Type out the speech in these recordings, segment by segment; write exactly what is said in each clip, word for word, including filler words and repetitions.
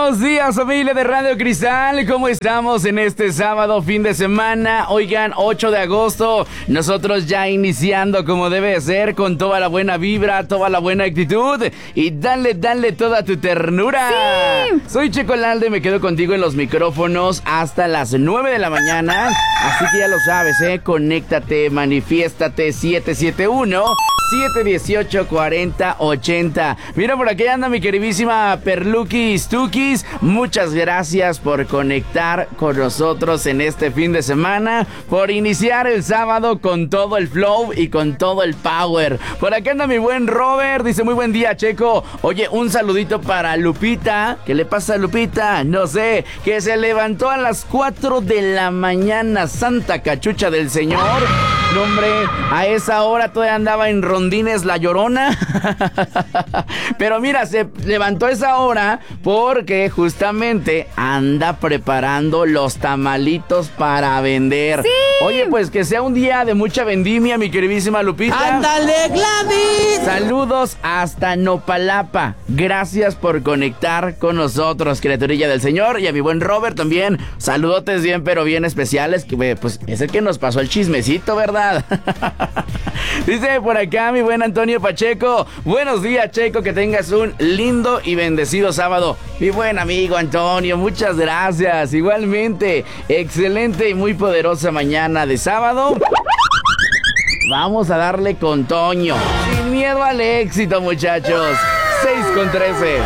Buenos días, familia de Radio Cristal. ¿Cómo estamos en este sábado, fin de semana? Oigan, ocho de agosto, nosotros ya iniciando como debe ser, con toda la buena vibra, toda la buena actitud. Y dale, dale toda tu ternura. Sí. Soy Checo Lalde y me quedo contigo en los micrófonos hasta las nueve de la mañana. Así que ya lo sabes, ¿eh? Conéctate, manifiéstate, siete siete uno, siete uno ocho, cuatro cero ocho cero. Mira, por aquí anda mi queridísima Perluquis Tukis. Muchas gracias por conectar con nosotros en este fin de semana, por iniciar el sábado con todo el flow y con todo el power. Por aquí anda mi buen Robert, dice muy buen día, Checo. Oye, un saludito para Lupita. ¿Qué le pasa a Lupita? No sé, que se levantó a las cuatro de la mañana, santa cachucha del Señor. No, hombre, a esa hora todavía andaba en rondines la Llorona. Pero mira, se levantó a esa hora porque justamente anda preparando los tamalitos para vender. ¡Sí! Oye, pues que sea un día de mucha vendimia, mi queridísima Lupita. ¡Ándale, Gladys! Saludos hasta Nopalapa. Gracias por conectar con nosotros, criaturilla del Señor. Y a mi buen Robert también. Saludotes bien, pero bien especiales. Que pues es el que nos pasó el chismecito, ¿verdad? Dice por acá mi buen Antonio Pacheco. Buenos días, Checo, que tengas un lindo y bendecido sábado. Mi buen amigo Antonio, muchas gracias. Igualmente, excelente y muy poderosa mañana de sábado. Vamos a darle con Toño, sin miedo al éxito, muchachos. seis con trece.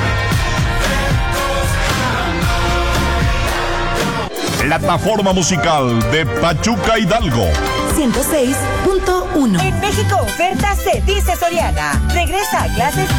Plataforma musical de Pachuca Hidalgo. ciento seis punto uno. En México, oferta se dice Soriana. Regresa a clases